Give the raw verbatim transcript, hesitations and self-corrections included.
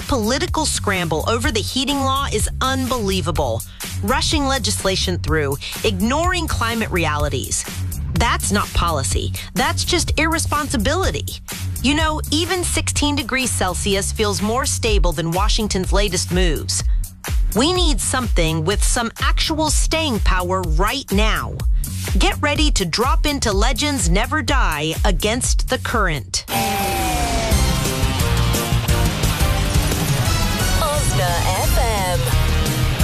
political scramble over the heating law is unbelievable. Rushing legislation through, ignoring climate realities. That's not policy. That's just irresponsibility. You know, even sixteen degrees Celsius feels more stable than Washington's latest moves. We need something with some actual staying power right now. Get ready to drop into Legends Never Die against the current.